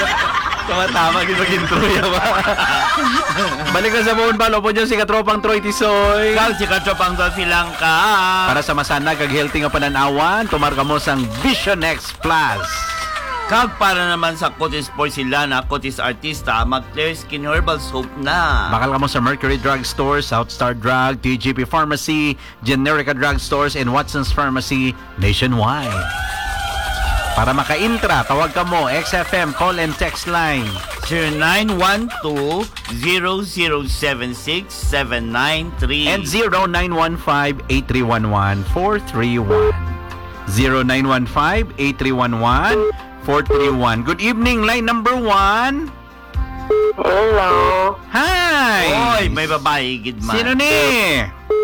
Tama-tama, ginagintro yan ba? Balik na sa phone palo po dyan si Katropang Troy Tisoy. Ikaw si Katropang Troy Filangka. Para sa masanag, kag-healthy nga pananawan, tumarka mo sang Vision X Plus. Kag para naman sa Cotis Porcelana, Cotis Artista, mag-Clear Skin Herbal Soap na. Bakal ka mo sa Mercury Drug Stores, Southstar Drug, TGP Pharmacy, Generica Drug Stores, and Watson's Pharmacy nationwide. Para maka-intra, tawag ka mo, XFM call and text line 0912-0076-793 and 0915-8311-431. 0915-8311-431. Good evening, line number 1. Hello. Hi! Oy, may babae, gidman. Sino ni?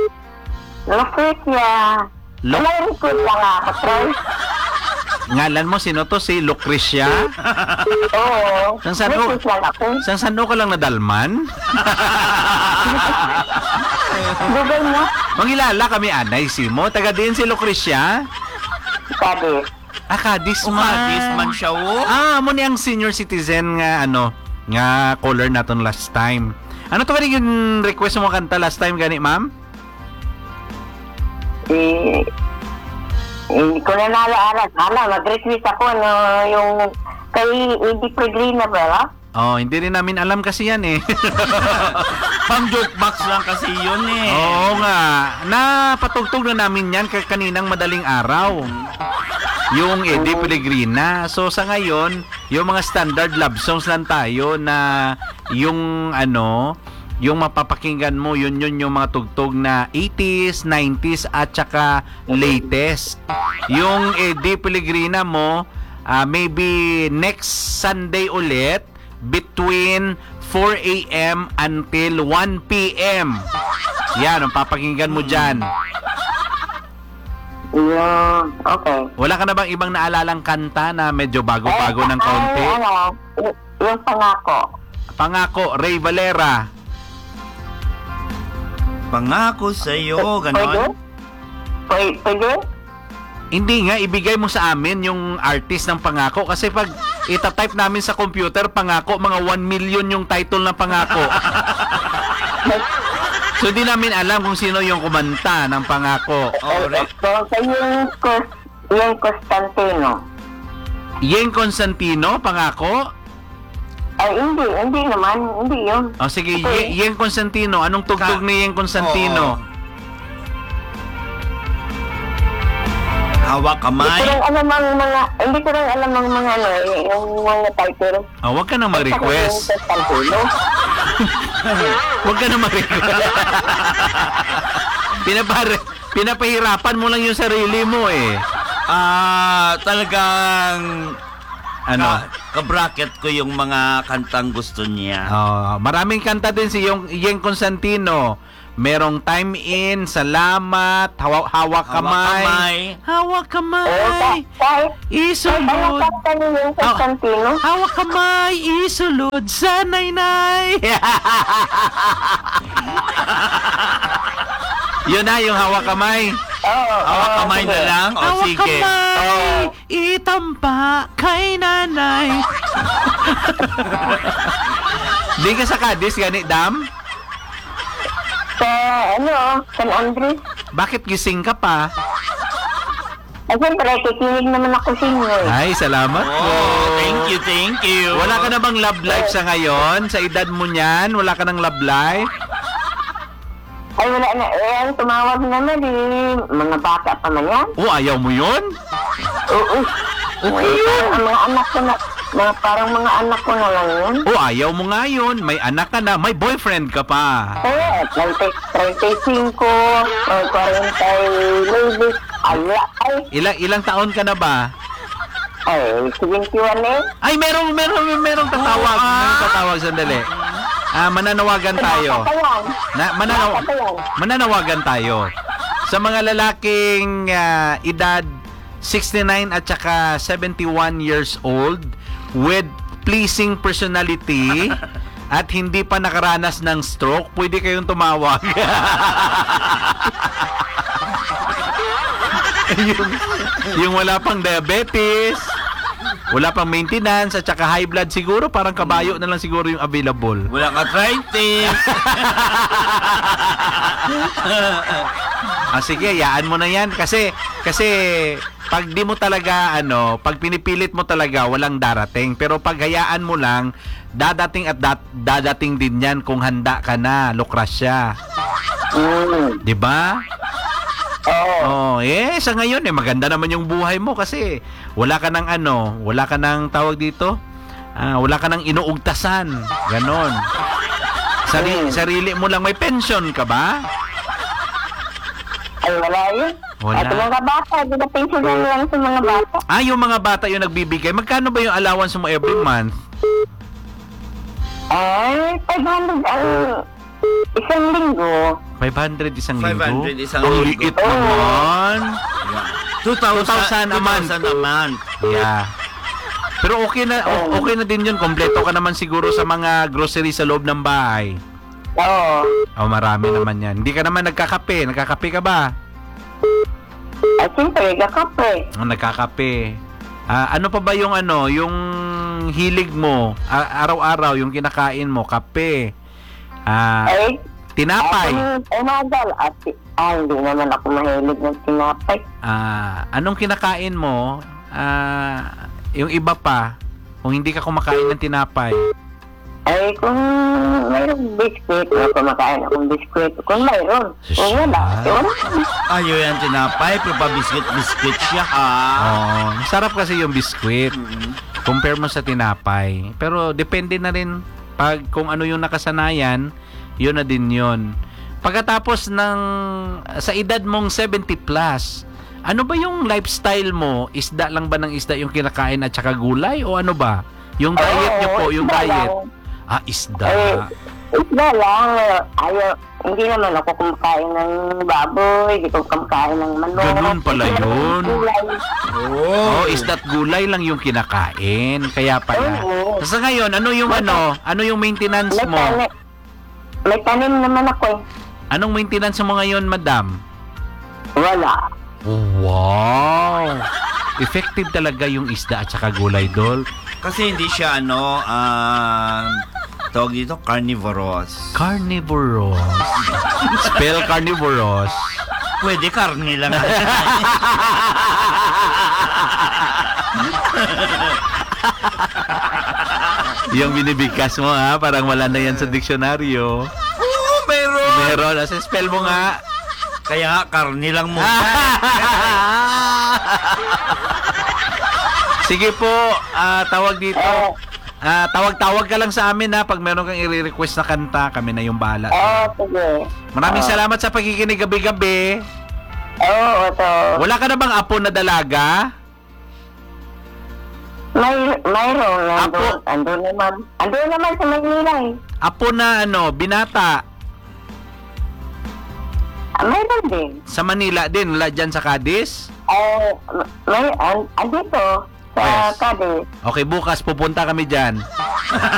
Lucrecia. Lu- Recruit lang ako, Troy. Ngalan mo, sino to? Si Lucrecia? Oo. San Recruit lang ako. San ka lang nadalman? Google mo. Mangilala kami anay si mo. Taga din si Lucrecia? Sabi. Kadis Umadis man. man siya, oh. Mo ni ang senior citizen nga nga caller naton last time. Ano to kani yung request mo kanta last time gani, ma'am? Hindi ko na naalala. Mag-request ako yung kay Eddie Pregrina ba? Hindi rin namin alam kasi yan eh. Pang joke box lang kasi yun eh. Oo nga. Napatugtog na namin yan kaninang madaling araw. Yung Eddie Pellegrina. So sa ngayon, yung mga standard love songs lang tayo na yung yung mapapakinggan mo, yun yung mga tugtog na 80s, 90s at saka latest. Yung Eddie Pellegrina mo, maybe next Sunday ulit between 4 a.m. until 1 p.m. Yan, ang papakinggan mo dyan. Yeah, okay. Wala ka na bang ibang naalalang kanta na medyo bago-bago ng kaunti? Yung Pangako. Pangako, Ray Valera. Pangako sa'yo, ganon. Pwede? Hindi nga, ibigay mo sa amin yung artist ng Pangako. Kasi pag itatype namin sa computer, Pangako, mga 1 million yung title ng Pangako. So, di namin alam kung sino yung kumanta ng Pangako. So, yung Constantino. Yeng Constantino, Pangako? Ay, hindi naman. Hindi yun. Sige, Okay. Yeng Constantino. Anong tugtog ni Yeng Constantino? Hawak kamay. Hindi ko rin alam ang mga yung mga title. Huwag ka na mag-request. Huwag ka na mag-request. Pinapahirapan mo lang yung sarili mo eh. Talagang ka-bracket ko yung mga kantang gusto niya. Maraming kanta din si Yeng Constantino. Merong Time In, Salamat, Hawak Kamay. Hawak Kamay. Isulod. Yung Constantino. Hawak Kamay, isulod sa naynay. Yun na, yung Hawak Kamay. Hawak kamay na lang? Hawak Sige. kamay, itampa kay nanay. Di ka sa Cadiz, gani, Dam? Sa San Andres. Bakit gising ka pa? Siyempre, kikinig naman ako sa inyo. Ay, salamat po. Thank you. Wala ka na bang love life sa ngayon? Sa edad mo niyan, wala ka ng love life? Ay, wala na. Ang tumawag naman mga bata pa man yan. Ayaw mo yun? Oo. Okay. Ang mga anak ko na, parang mga anak ko na lang yun. Ayaw mo nga yun. May anak ka na, may boyfriend ka pa. 35, 40, Ilang taon ka na ba? ay, 71 eh. Ay, merong tatawag. Merong tatawag, sandali. Mananawagan tayo. Mananawagan tayo. Sa mga lalaking edad 69 at saka 71 years old with pleasing personality at hindi pa nakaranas ng stroke, pwede kayong tumawag. yung wala pang diabetes, Wala pang maintenance at saka high blood siguro, parang kabayo na lang siguro yung available. Wala ka arthritis. Sige, hayaan mo na yan kasi pag di mo talaga pag pinipilit mo talaga walang darating. Pero pag hayaan mo lang, dadating at dadating din yan kung handa ka na, Lucracia. 'Di ba? Oo. Sa ngayon maganda naman yung buhay mo kasi wala ka ng tawag dito. Wala ka ng inuugtasan. Ganon. Sarili mo lang, may pension ka ba? Ay, wala yun. Wala. At mga bata, pinapensyon lang sa mga bata. Yung mga bata yung nagbibigay. Magkano ba yung allowance mo every month? Ay, 500 ang isang linggo. 500 isang linggo? 500 isang Ang linggo. liit naman. 2,000 a month. 2,000 a month. Yeah. Pero okay na din yun. Kompleto ka naman siguro sa mga grocery sa loob ng bahay. Oo. Marami naman yan. Hindi ka naman nagkakape. Nagkakape ka ba? Ay, siyempre, gakape. Nagkakape. Ano pa ba yung yung hilig mo? Araw-araw yung kinakain mo, kape. Ay, Tinapay. Umagal. Hindi naman ako mahilig ng tinapay. Anong kinakain mo? Yung iba pa, kung hindi ka kumakain ng tinapay. Ay, kung mayroong biskuit, kumakain akong biskuit. Kung mayroon, kung wala, wala. Ayaw yan tinapay, pero pa biscuit siya Sarap kasi yung biskuit. Compare mo sa tinapay. Pero depende na rin kung ano yung nakasanayan, yun na din yun. Pagkatapos sa edad mong 70 plus, ano ba yung lifestyle mo? Isda lang ba ng isda yung kinakain at saka gulay? O ano ba? Yung diet nyo po, yung isda diet. lang. Isda. Isda lang. Hindi naman ako kumakain ng baboy, hindi ko kumakain ng manok. Ganun pala yun. Gulay. Isda at gulay lang yung kinakain. Kaya pala. Oo. Sa ngayon, ano yung maintenance mo? May tanim naman ako. Anong maintenance mo ngayon, madam? Wala. Wow! Effective talaga yung isda at saka gulay, Dol. Kasi hindi siya tawag dito, carnivorous. Carnivorous. Spell carnivorous. Pwede karne lang. Yung binibigkas mo parang wala na yan sa diksyonaryo. Oo, meron. Meron. Spell mo nga. Kaya nga, karne lang mo. Sige po, tawag dito. Tawag-tawag ka lang sa amin pag meron kang i-request na kanta, kami na yung bahala. Sige. Maraming salamat sa pakikinig gabi-gabi. Ito. Wala ka na bang apo na dalaga? Mayroon. Apo? Andun naman sa Manila eh. Apo na binata. Mayroon din. Sa Manila din, wala dyan sa Cadiz? Andito sa Yes. Cadiz. Okay, bukas pupunta kami dyan.